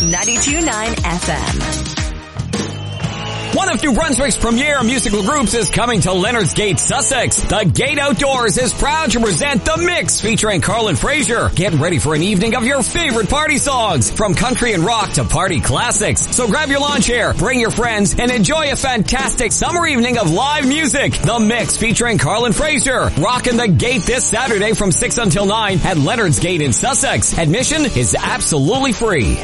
92.9 FM. One of New Brunswick's premier musical groups is coming to Leonard's Gate, Sussex. The Gate Outdoors is proud to present The Mix featuring Carlin Fraser. Get ready for an evening of your favorite party songs, from country and rock to party classics. So grab your lawn chair, bring your friends, and enjoy a fantastic summer evening of live music. The Mix featuring Carlin Fraser. Rockin' the Gate this Saturday from 6 until 9 at Leonard's Gate in Sussex. Admission is absolutely free.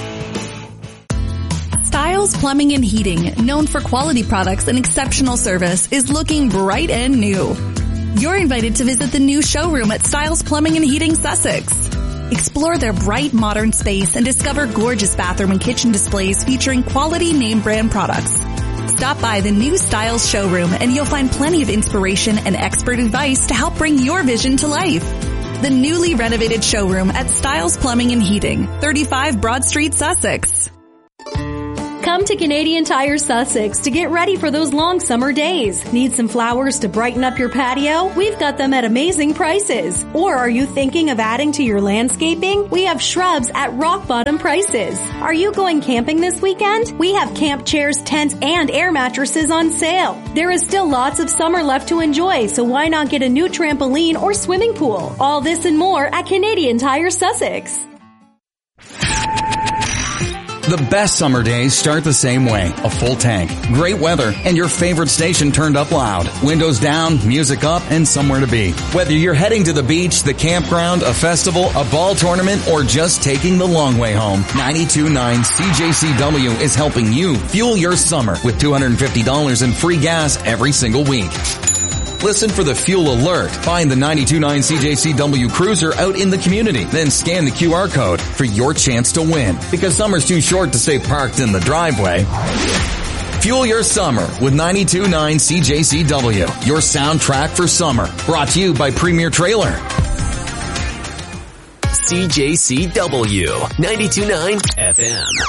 Styles Plumbing and Heating, known for quality products and exceptional service, is looking bright and new. You're invited to visit the new showroom at Styles Plumbing and Heating, Sussex. Explore their bright modern space and discover gorgeous bathroom and kitchen displays featuring quality name brand products. Stop by the new Styles showroom and you'll find plenty of inspiration and expert advice to help bring your vision to life. The newly renovated showroom at Styles Plumbing and Heating, 35 Broad Street, Sussex. Come to Canadian Tire Sussex to get ready for those long summer days. Need some flowers to brighten up your patio? We've got them at amazing prices. Or are you thinking of adding to your landscaping? We have shrubs at rock bottom prices. Are you going camping this weekend? We have camp chairs, tents, and air mattresses on sale. There is still lots of summer left to enjoy, so why not get a new trampoline or swimming pool? All this and more at Canadian Tire Sussex. The best summer days start the same way. A full tank, great weather, and your favorite station turned up loud. Windows down, music up, and somewhere to be. Whether you're heading to the beach, the campground, a festival, a ball tournament, or just taking the long way home, 92.9 CJCW is helping you fuel your summer with $250 in free gas every single week. Listen for the fuel alert. Find the 92.9 CJCW Cruiser out in the community. Then scan the QR code for your chance to win. Because summer's too short to stay parked in the driveway. Fuel your summer with 92.9 CJCW. Your soundtrack for summer. Brought to you by Premier Trailer. CJCW 92.9 FM.